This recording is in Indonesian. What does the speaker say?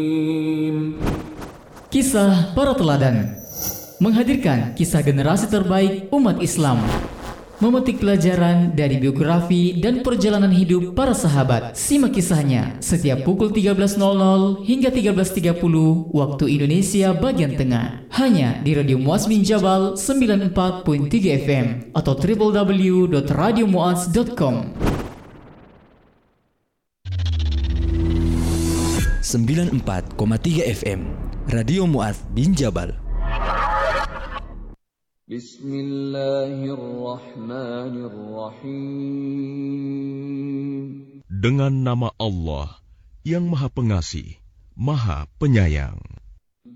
Kisah para teladan menghadirkan kisah generasi terbaik umat Islam, memetik pelajaran dari biografi dan perjalanan hidup para sahabat. Simak kisahnya setiap pukul 13.00 hingga 13.30 waktu Indonesia bagian tengah, hanya di Radio Muaz bin Jabal 94.3 FM atau www.radiomuaz.com. 94,3 FM Radio Muaz bin Jabal. Bismillahirrahmanirrahim. Dengan nama Allah yang Maha Pengasih, Maha Penyayang.